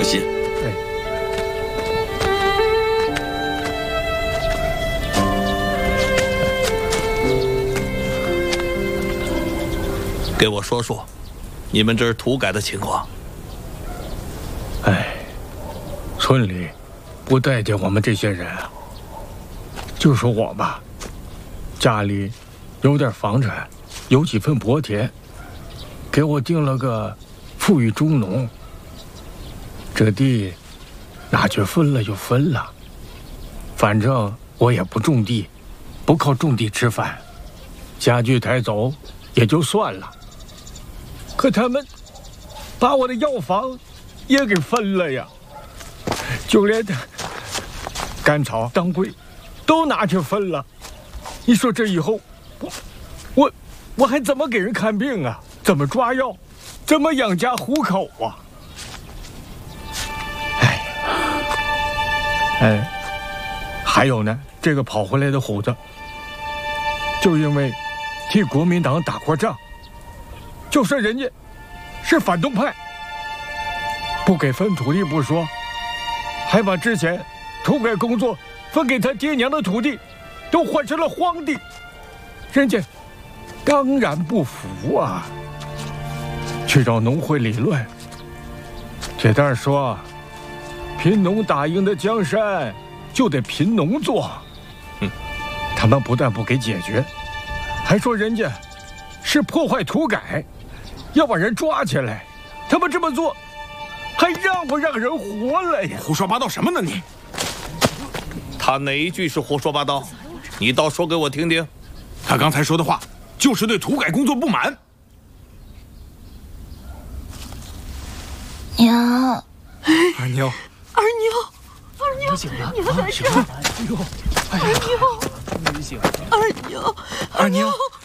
心。给我说说，你们这儿土改的情况。 村里不待见我们这些人啊。就说我吧，家里有点房产，有几分薄田，给我定了个富裕中农。这地拿去分了就分了，反正我也不种地，不靠种地吃饭，家具抬走也就算了。可他们把我的药房也给分了呀，就连甘草、当归都拿去分了。你说这以后，我还怎么给人看病啊？怎么抓药？怎么养家糊口啊？还有呢，这个跑回来的虎子，就因为替国民党打过仗，就说人家是反动派，不给分土地不说，还把之前土改工作分给他爹娘的土地都换成了荒地，人家当然不服啊，去找农会理论。铁蛋说，贫农打赢的江山就得贫农做。他们不但不给解决，还说人家是破坏土改，要把人抓起来。他们这么做还让不让人活了呀？ 胡说八道什么呢你？ 他哪一句是胡说八道？你倒说给我听听。 他刚才说的话就是对土改工作不满。 娘， 二妞， 二妞， 醒了， 你们在这儿？ 哎呦， 二妞， 你醒， 二妞， 二妞。